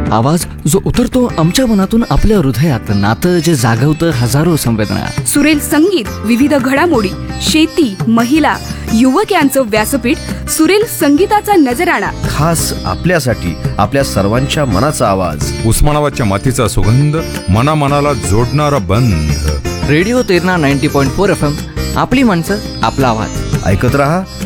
आवाज जो उतरतो आमच्या मनातून आपल्या हृदयात, नातं जे जागवतं हजारो संवेदना. सुरेल संगीत, विविध घडामोडी, शेती, महिला, युवक यांचं व्यासपीठ. सुरेल संगीताचा नजराणा, खास आपल्यासाठी, आपल्या सर्वांच्या मनाचा आवाज. उस्मानाबादच्या मातीचा सुगंध, मनाला जोडणारा बंध. Radio Terna 90.4 FM. आपली माणसं, आपला आवाज. ऐकत रहा